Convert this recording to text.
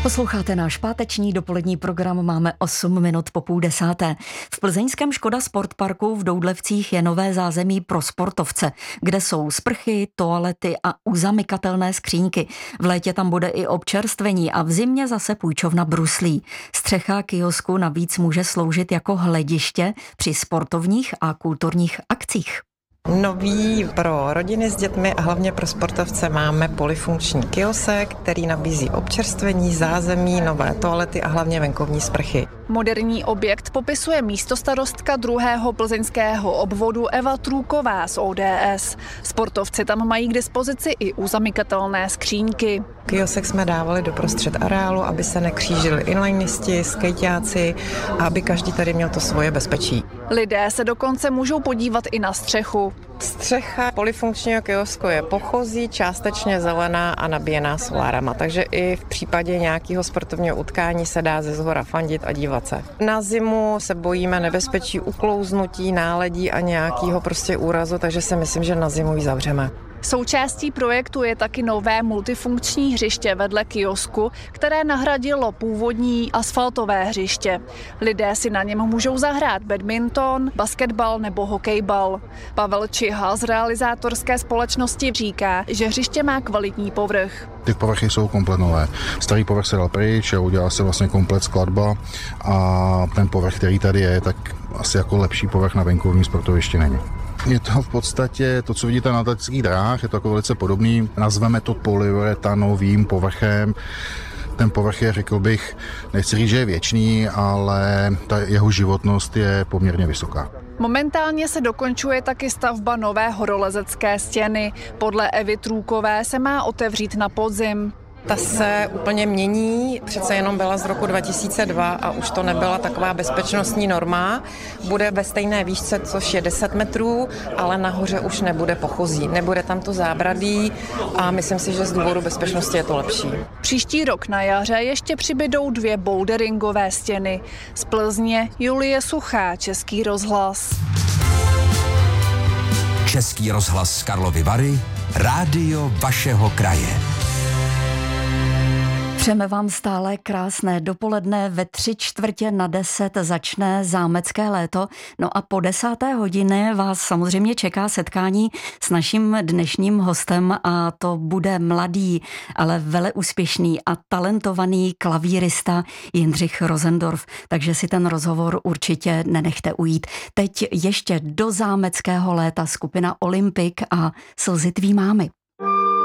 Posloucháte náš páteční dopolední program, máme 8 minut po 9:30. V plzeňském Škoda Sportparku v Doudlevcích je nové zázemí pro sportovce, kde jsou sprchy, toalety a uzamykatelné skříňky. V létě tam bude i občerstvení a v zimě zase půjčovna bruslí. Střecha kiosku navíc může sloužit jako hlediště při sportovních a kulturních akcích. Nový pro rodiny s dětmi a hlavně pro sportovce máme polyfunkční kiosek, který nabízí občerstvení, zázemí, nové toalety a hlavně venkovní sprchy. Moderní objekt popisuje místostarostka 2. plzeňského obvodu Eva Trůková z ODS. Sportovci tam mají k dispozici i uzamykatelné skříňky. Kiosek jsme dávali do prostřed areálu, aby se nekřížili inlineisti, skejťáci a aby každý tady měl to svoje bezpečí. Lidé se dokonce můžou podívat i na střechu. Střecha polyfunkčního kiosku je pochozí, částečně zelená a nabíjená solárama, takže i v případě nějakého sportovního utkání se dá ze zhora fandit a dívat se. Na zimu se bojíme nebezpečí uklouznutí, náledí a nějakého prostě úrazu, takže si myslím, že na zimu ji zavřeme. Součástí projektu je taky nové multifunkční hřiště vedle kiosku, které nahradilo původní asfaltové hřiště. Lidé si na něm můžou zahrát badminton, basketbal nebo hokejbal. Pavel Čiha z realizátorské společnosti říká, že hřiště má kvalitní povrch. Ty povrchy jsou komplet nové. Starý povrch se dal pryč a udělal se vlastně komplet skladba a ten povrch, který tady je, tak asi jako lepší povrch na venkovním sportovišti není. Je to v podstatě to, co vidíte na atletických dráhách, je to jako velice podobný. Nazveme to polyuretanovým povrchem. Ten povrch je, řekl bych, nechci říct, že je věčný, ale ta jeho životnost je poměrně vysoká. Momentálně se dokončuje taky stavba nové horolezecké stěny. Podle Evy Trůkové se má otevřít na podzim. Ta se úplně mění, přece jenom byla z roku 2002 a už to nebyla taková bezpečnostní norma. Bude ve stejné výšce, což je 10 metrů, ale nahoře už nebude pochozí. Nebude tam to zábradlí a myslím si, že z důvodu bezpečnosti je to lepší. Příští rok na jaře ještě přibydou 2 boulderingové stěny. Z Plzně Julie Suchá, Český rozhlas. Český rozhlas Karlovy Vary, rádio vašeho kraje. Přejeme vám stále krásné dopoledne. Ve 9:45 začne zámecké léto. No a po 10. hodině vás samozřejmě čeká setkání s naším dnešním hostem a to bude mladý, ale veleúspěšný a talentovaný klavírista Jindřich Rosendorf. Takže si ten rozhovor určitě nenechte ujít. Teď ještě do zámeckého léta skupina Olympik a Slzy tvý mámy.